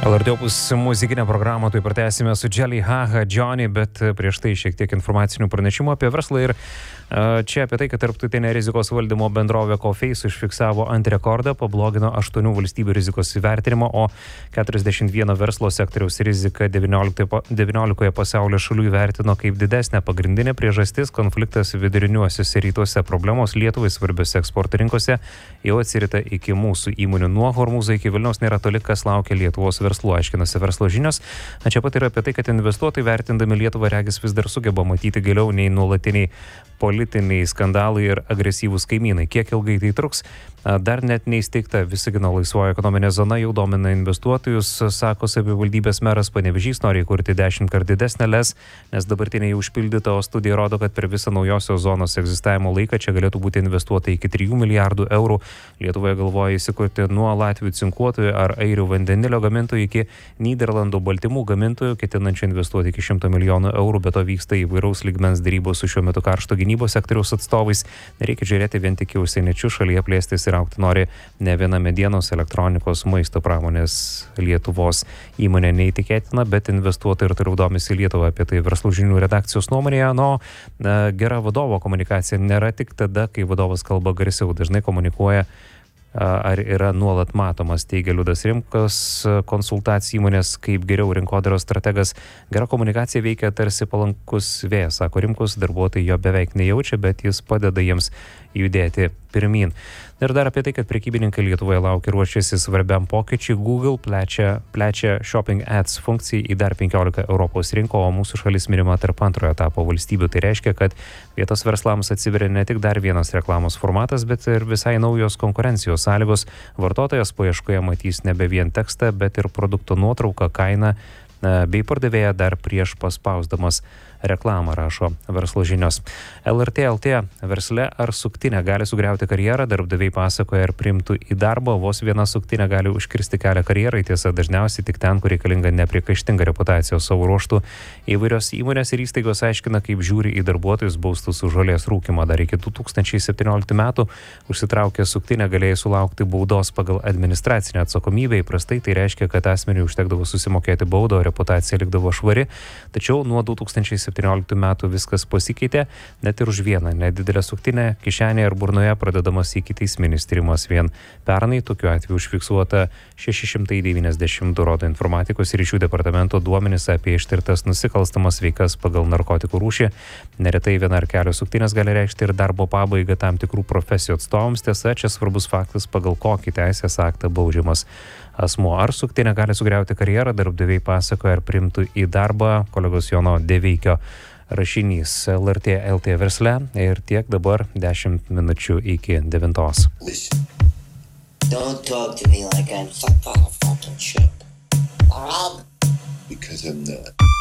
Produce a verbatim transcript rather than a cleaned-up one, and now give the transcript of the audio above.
L R T Opus muzikinę programą taip pat tęsime su Jelly Haha Johnny, bet prieš tai šiek tiek informacinių pranešimų apie verslą ir čia apie tai, kad tarptautinė rizikos valdymo bendrovė Coface užfiksavo ant rekordą, pablogino aštuonių valstybių rizikos įvertinimą, o keturiasdešimt vieno verslo sektoriaus rizika devyniolikoje pasaulio šalių įvertino kaip didesnė. Pagrindinė priežastis - konfliktas viduriniuosiuose rytuose. Problemos Lietuvai svarbiose eksporto rinkose jau atsirita iki mūsų įmonių. Nuo Hormūzo iki Vilniaus nėra toli, kas laukia Lietuvos verslų, aiškinasi verslo žinios. Na, čia pat yra apie tai, kad investuotojai vertindami Lietuvą regis vis dar sugeba matyti giliau nei nuolatiniai politiniai skandalai ir agresyvūs kaimynai. Kiek ilgai tai truks? Dar net neįsteigta Visagino laisvoji ekonominė zona jau domina investuotojus, sako savivaldybės meras. Panevėžys nori įkurti dešimt kart didesnę les, nes dabartinė jau užpildyta, o studija rodo, kad per visą naujosios zonos egzistavimo laiką čia galėtų būti investuota iki trijų milijardų eurų. Lietuvoje galvoja įsikurti nuo Latvių cinkuotojų ar airių vandenilio gamintojų iki Nyderlandų baltymų gamintojų, ketinančių investuoti iki šimto milijonų eurų, bet to vyksta įvairaus lygmens derybos su šiuo metu karšto gynybos sektoriaus atstovais. Nereikia žiūrėti vien tik į užsieniečių, šalyje plėstis ir aukti nori ne viena medienos, elektronikos, maisto pramonės Lietuvos įmonė. Neįtikėtina, bet investuotojai ir toliau domisi Lietuvą. Apie tai Verslo žinių redakcijos nuomonėje. No, gera vadovo komunikacija nėra tik tada, kai vadovas kalba garsiau, dažnai komunikuoja ar yra nuolat matomas, teigia Liudas Rimkus, konsultacijų įmonės kaip geriau rinkodaros strategas. Gera komunikacija veikia tarsi palankus vėjas, sako Rimkus, darbuotojai jo beveik nejaučia, bet jis padeda jiems judėti pirmyn. Ir dar apie tai, kad prekybininkai Lietuvoje laukia ruošiasi svarbiam pokyčiui. Google plečia, plečia Shopping Ads funkciją į dar penkiolika Europos rinko, o mūsų šalis minima tarp antrojo etapo valstybių. Tai reiškia, kad vietos verslams atsiveria ne tik dar vienas reklamos formatas, bet ir visai naujos konkurencijos sąlygos. Vartotojas paieškoje matys nebe vien tekstą, bet ir produkto nuotrauką, kainą bei pardavėją dar prieš paspausdamas reklamą, rašo Verslo žinios. L R T L T versle ar suktinė gali sugriauti karjerą, darbdaviai pasakoja, ar priimtų į darbą, vos viena suktinė gali užkirsti kelią karjerai, tiesa dažniausiai tik ten, kur reikalinga nepriekaištinga reputacija. Savo ruoštų įvairios įmonės ir įstaigos aiškina, kaip žiūri į darbuotojus baustus už žolės rūkimą. Dar iki du tūkstančiai septynioliktų metų užsitraukę suktinę galėjai sulaukti baudos pagal administracinę atsakomybę. Įprastai tai reiškia, kad asmeniui užtekdavo susimokėti baudą, o reputacija likdavo švari. Tačiau nuo du tūkstančiai septynioliktų metų viskas pasikeitė, net ir už vieną nedidelę suktinę kišenėje ar burnoje pradedamas ikiteisminis tyrimas. Vien pernai tokiu atveju užfiksuota šeši šimtai devyniasdešimt du, rodo informatikos ryšių departamento duomenys apie ištirtas nusikalstamas veikas pagal narkotikų rūšį. Neretai viena ar kelios suktinės gali reikšti ir darbo pabaigą tam tikrų profesijų atstovams. Tiesa, čia svarbus faktas, pagal kokį teisės aktą baudžiamas asmuo. Ar suktinė gali sugriauti karjerą, darbdaviai pasakoja, ar primtų į darbą, kolegos Jono Deveikio rašinys L R T L T versle. Ir tiek dabar dešimt minučių iki devintos. Listen, don't talk to me like I'm some kind of fucking shit. Alright? Because I'm not.